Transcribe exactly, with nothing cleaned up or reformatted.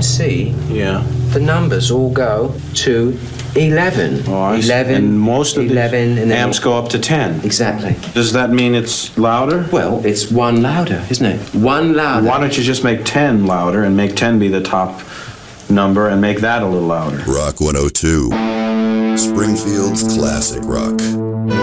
C, Yeah. the numbers all go to eleven. Oh, I see. eleven, And most of eleven, the and then amps go up to ten. Exactly. Does that mean it's louder? Well, it's one louder, isn't it? One louder. Why don't you just make ten louder and make ten be the top number and make that a little louder? Rock one oh two, Springfield's classic rock.